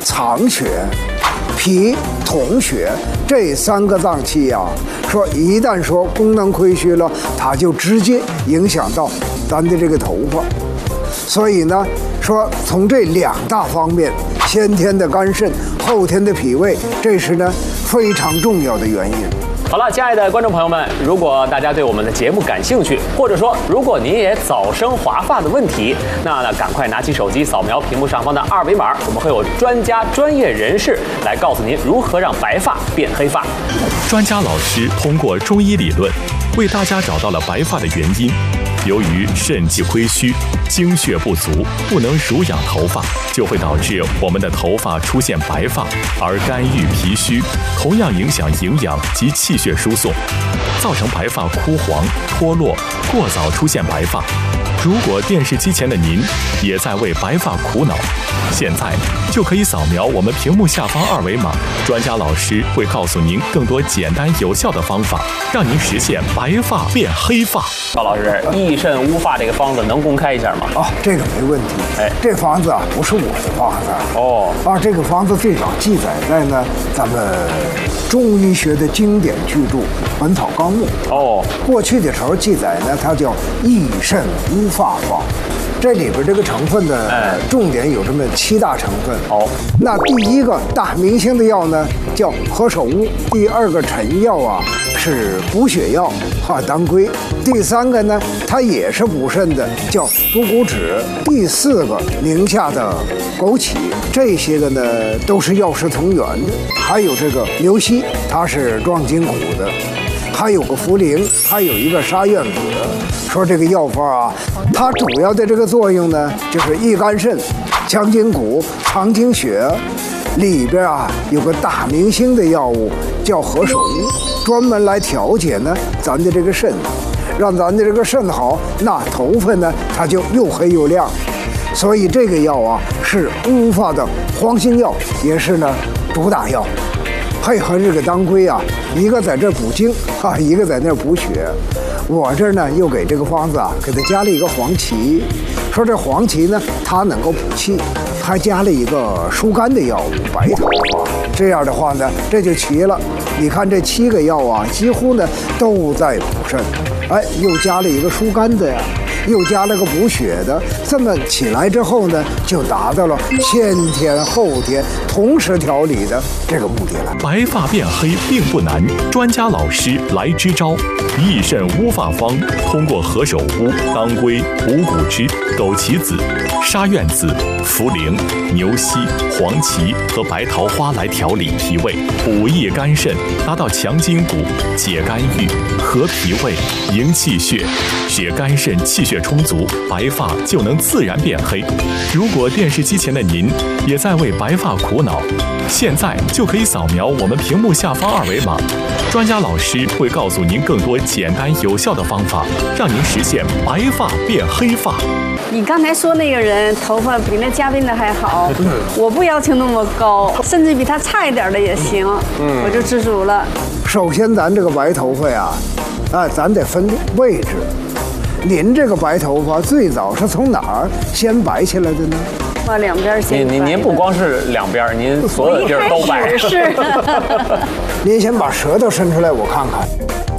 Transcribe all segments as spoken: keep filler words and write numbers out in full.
藏血、脾、统血这三个脏器呀、啊，说一旦说功能亏虚了，它就直接影响到咱的这个头发。所以呢，说从这两大方面，先天的肝肾，后天的脾胃，这是呢非常重要的原因。 好了，亲爱的观众朋友们，如果大家对我们的节目感兴趣，或者说如果您也早生华发的问题，那呢赶快拿起手机扫描屏幕上方的二维码，我们会有专家专业人士来告诉您如何让白发变黑发。 专家老师通过中医理论为大家找到了白发的原因。由于肾气亏虚、精血不足，不能濡养头发，就会导致我们的头发出现白发，而肝郁脾虚同样影响营养及气血输送，造成白发枯黄、脱落，过早出现白发。如果电视机前的您也在为白发苦恼，现在就可以扫描我们屏幕下方二维码，专家老师会告诉您更多简单有效的方法，让您实现白发变黑发。 高老师，益肾乌发这个方子能公开一下吗？ 啊，这个没问题。 哎， 这方子啊不是我的方子哦， 啊，这个方子最早记载在呢咱们中医学的经典巨著《本草纲目》 哦。 过去的时候记载呢，它叫益肾乌发方。这里边这个成分呢， 哎， 重点有这么七大成分。 哦， 那第一个大明星的药呢，叫何首乌；第二个臣药啊是补血药，哈当归；第三个呢，它也是补肾的，叫补骨脂；第四个宁夏的枸杞，这些个呢都是药食同源的。还有这个牛膝，它是壮筋骨的。还有个茯苓，还有一个沙苑子。说这个药方啊，它主要的这个作用呢，就是益肝肾、强筋骨、藏精血。里边啊有个大明星的药物叫何首乌，专门来调节呢咱的这个肾，让咱的这个肾好，那头发呢它就又黑又亮。所以这个药啊是乌发的黄金药，也是呢主打药。配合这个当归啊，一个在这补精啊，一个在那补血。我这儿呢又给这个方子啊，给它加了一个黄芪，说这黄芪呢，它能够补气，还加了一个疏肝的药物白桃花。这样的话呢，这就齐了。你看这七个药啊，几乎呢都在补肾，哎，又加了一个疏肝的呀。又加了个补血的，这么起来之后呢，就达到了先天后天同时调理的这个目的了。 白发变黑并不难，专家老师来支招。益肾乌发方通过何首乌、当归、补骨脂、枸杞子、沙苑子、茯苓、牛膝、黄芪和白桃花来调理脾胃，补益肝肾，达到强筋骨、解肝郁、和脾胃、营气血，使肝肾气血充足，白发就能自然变黑。如果电视机前的您也在为白发苦恼，现在就可以扫描我们屏幕下方二维码，专家老师会告诉您更多简单有效的方法，让您实现白发变黑发。 你刚才说那个人头发比那嘉宾的还好，我不要求那么高，甚至比他差一点的也行，嗯，我就知足了。 首先，咱这个白头发呀，啊，咱得分位置。您这个白头发最早是从哪儿先白起来的呢？ 把两边先白。 您您您不光是两边，您所有地儿都白。 是。 您先把舌头伸出来，我看看。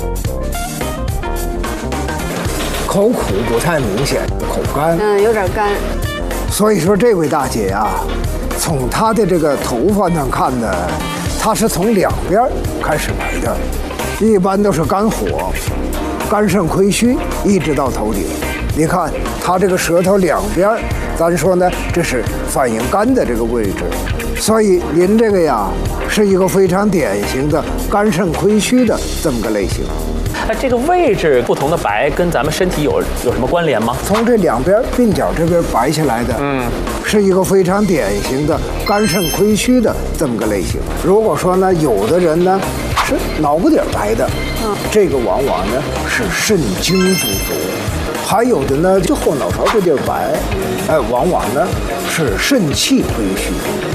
口苦不太明显，口干。 嗯，有点干。 所以说，这位大姐呀、啊，从她的这个头发上看呢，她是从两边开始白的，一般都是肝火。肝肾亏虚，一直到头顶。你看它这个舌头两边，咱说呢，这是反映肝的这个位置。所以您这个呀，是一个非常典型的肝肾亏虚的这么个类型。 哎，这个位置不同的白跟咱们身体有有什么关联吗？ 从这两边鬓角这边白下来的，嗯，是一个非常典型的肝肾亏虚的这么个类型。如果说呢，有的人呢是脑瓜顶白的，嗯，这个往往呢是肾精不足；还有的呢就后脑勺这地儿白，哎，往往呢是肾气亏虚。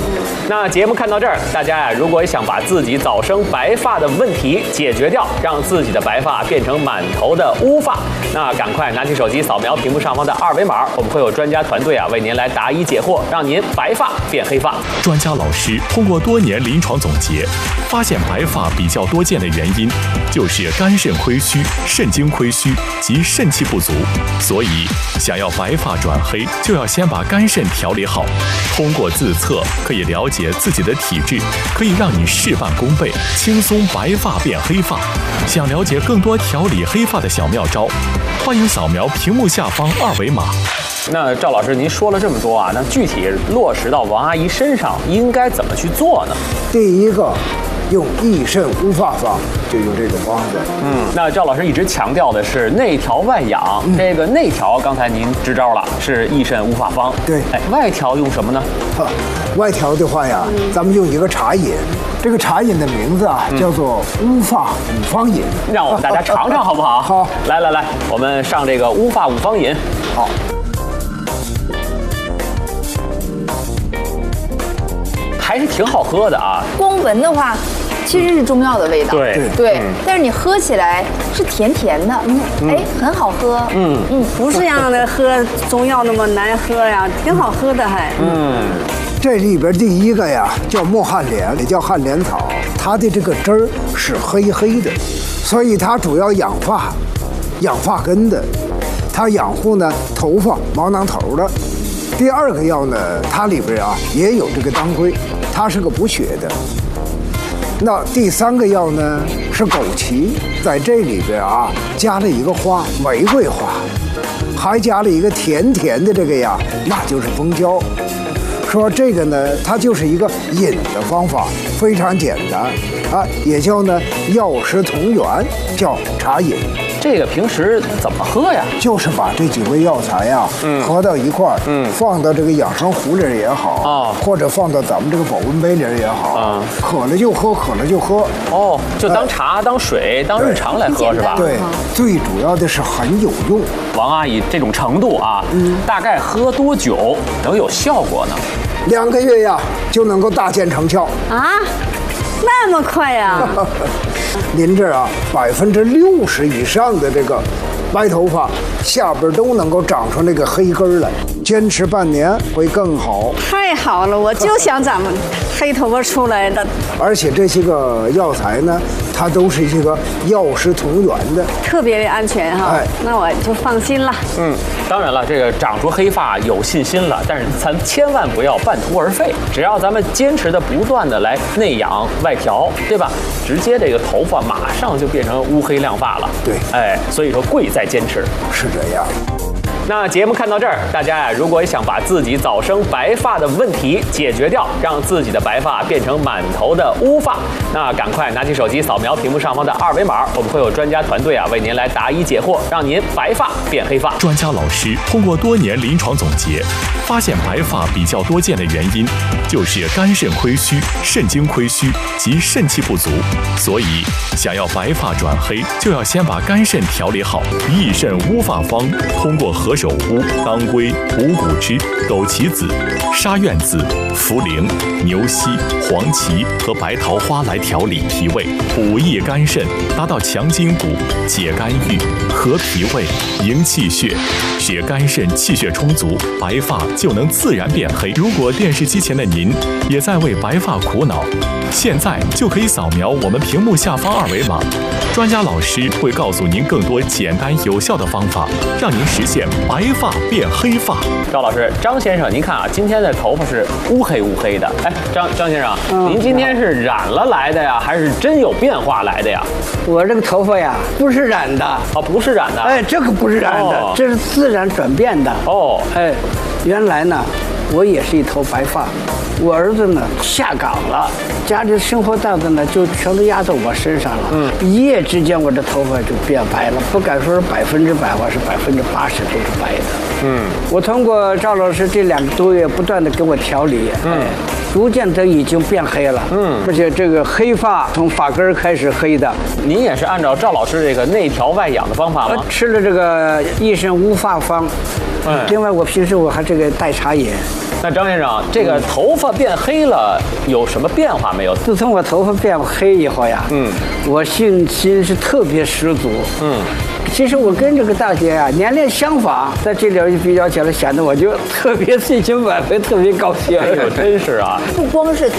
那节目看到这儿，大家呀，如果想把自己早生白发的问题解决掉，让自己的白发变成满头的乌发，那赶快拿起手机扫描屏幕上方的二维码，我们会有专家团队啊为您来答疑解惑，让您白发变黑发。 专家老师通过多年临床总结，发现白发比较多见的原因就是肝肾亏虚、肾精亏虚及肾气不足，所以想要白发转黑，就要先把肝肾调理好。通过自测可以了解自己的体质，可以让你事半功倍，轻松白发变黑发。想了解更多调理黑发的小妙招，欢迎扫描屏幕下方二维码。 那赵老师，您说了这么多啊，那具体落实到王阿姨身上，应该怎么去做呢？ 第一个，用益肾乌发方，就用这个方子。 嗯，那赵老师一直强调的是内调外养，嗯、这个内调刚才您支招了，是益肾乌发方。 对， 哎，外调用什么呢？ 哈，外调的话呀，嗯、咱们用一个茶饮，这个茶饮的名字啊、嗯、叫做乌发五方饮。 让我们大家尝尝好不好？ 好， 来来来，我们上这个乌发五方饮。 好。 还是挺好喝的啊。 光闻的话，其实是中药的味道。 对对，嗯、但是你喝起来是甜甜的，嗯，哎，很好喝。 嗯嗯，不是让的喝中药那么难喝呀，挺好喝的还。 嗯， 这里边第一个呀叫墨旱莲，也叫旱莲草，它的这个汁儿是黑黑的，所以它主要养发、养发根的，它养护呢头发、毛囊头的。第二个药呢，它里边啊也有这个当归，它是个补血的。那第三个药呢是枸杞，在这里边啊加了一个花，玫瑰花，还加了一个甜甜的这个呀，那就是蜂胶。说这个呢，它就是一个饮的方法，非常简单啊，也叫呢药食同源，叫茶饮。 这个平时怎么喝呀？ 就是把这几味药材呀、啊，嗯，合到一块儿，嗯，放到这个养生壶里也好，啊，或者放到咱们这个保温杯里也好，啊，渴了就喝，渴了就喝。 哦，就当茶、呃、当水、当日常来喝是吧？ 对，最主要的是很有用。 王阿姨这种程度啊，嗯，大概喝多久能有效果呢？ 两个月呀，就能够大见成效啊。那么快呀！ 您这啊，百分之六十以上的这个白头发下边都能够长出那个黑根来，坚持半年会更好。 太好了，我就想咱们黑头发出来的。 而且这些个药材呢，它都是一个药食同源的， 特别的安全哈。哎，那我就放心了。 嗯，当然了，这个长出黑发有信心了，但是咱千万不要半途而废。只要咱们坚持的不断的来内养外调，对吧？直接这个头发马上就变成乌黑亮发了。 对， 哎，所以说贵在坚持。 是这样。 那节目看到这儿，大家呀，如果想把自己早生白发的问题解决掉，让自己的白发变成满头的乌发，那赶快拿起手机扫描屏幕上方的二维码，我们会有专家团队啊为您来答疑解惑，让您白发变黑发。 专家老师通过多年临床总结，发现白发比较多见的原因就是肝肾亏虚、肾精亏虚及肾气不足，所以想要白发转黑，就要先把肝肾调理好。益肾乌发方通过何首乌、当归、五谷枝、枸杞子、沙苑子、茯苓、牛膝、黄芪和白桃花来调理脾胃，补益肝肾，达到强筋骨、解肝郁、和脾胃、营气血，使肝肾气血充足，白发就能自然变黑。如果电视机前的您也在为白发苦恼，现在就可以扫描我们屏幕下方二维码，专家老师会告诉您更多简单有效的方法，让您实现白发变黑发。 赵老师，张先生，您看啊，今天的头发是乌黑乌黑的。哎，张张先生，嗯、您今天是染了来的呀，还是真有变化来的呀？ 我这个头发呀，不是染的。 哦，不是染的。 哎，这个不是染的，哦、这是自然转变的。哦，哎，原来呢，我也是一头白发。我儿子呢下岗了，家里生活担子呢就全都压在我身上了。嗯，一夜之间我这头发就变白了，不敢说是百分之百，我是百分之八十都是白的。嗯，我通过赵老师这两个多月不断的给我调理，嗯，哎，逐渐的已经变黑了。嗯，而且这个黑发从发根开始黑的。 您也是按照赵老师这个内调外养的方法吗？ 我吃了这个益肾乌发方。嗯，另外我平时我还这个带茶饮。 那张先生，这个头发变黑了有什么变化没有？ 自从我头发变黑以后呀，嗯，我信心是特别十足。嗯，其实我跟这个大姐啊年龄相仿，在这点一比较起来，显得我就特别信心满分，特别高兴。 哎呦，真是啊！ 不光是